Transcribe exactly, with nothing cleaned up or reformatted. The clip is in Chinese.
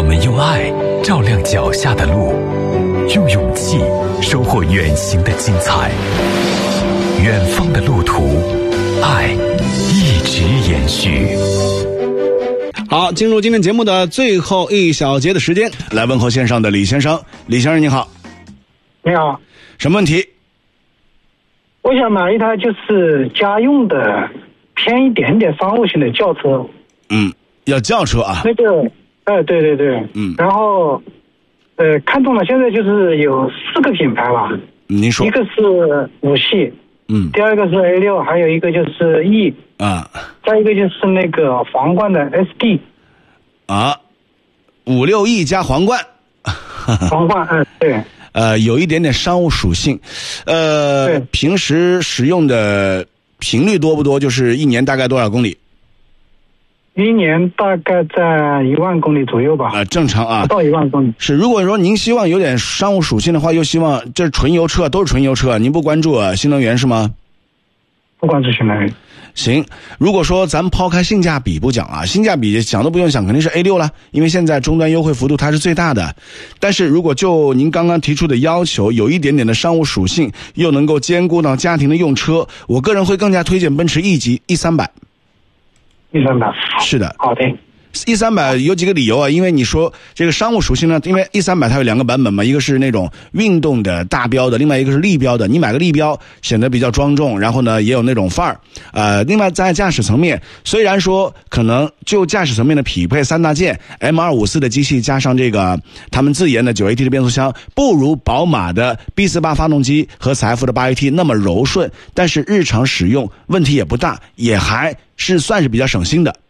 我们用爱照亮脚下的路，用勇气收获远行的精彩。远方的路途，爱一直延续。 好，进入今天节目的最后一小节的时间，来问候线上的李先生。李先生你好。 你好， 什么问题？ 我想买一台就是家用的偏一点点商务型的轿车。 嗯，要轿车啊？ 那个，哎，对对对， 嗯， 然后，呃，看中了，现在就是有四个品牌吧。 您说。 一个是五系， 嗯， 第二个是 A 六，还有一个就是 E， 啊， 再一个就是那个皇冠的 S D。 啊，五六 E 加皇冠。 皇冠，嗯、呃，对。 呃，有一点点商务属性，呃，平时使用的频率多不多？就是一年大概多少公里？ 一年大概在一万公里左右吧。 啊、呃，正常啊， 不到一万公里。 是，如果说您希望有点商务属性的话，又希望这是纯油车，都是纯油车，您不关注啊新能源是吗？ 不关注新能源。 行，如果说咱们抛开性价比不讲啊，性价比想都不用想，肯定是 A 六了，因为现在终端优惠幅度它是最大的。但是如果就您刚刚提出的要求，有一点点的商务属性，又能够兼顾到家庭的用车，我个人会更加推荐奔驰 E 级 E 三百。 E 三百。 是的。 好的。 E 三百有几个理由啊，因为你说这个商务属性呢，因为 E 三百它有两个版本嘛，一个是那种运动的大标的，另外一个是立标的，你买个立标显得比较庄重，然后呢也有那种范儿。呃，另外在驾驶层面，虽然说可能就驾驶层面的匹配三大件 M 二五四 的机器加上这个他们自研的 九 A T 的变速箱不如宝马的 B 四八 发动机和财富的 八 A T 那么柔顺，但是日常使用问题也不大，也还是算是比较省心的。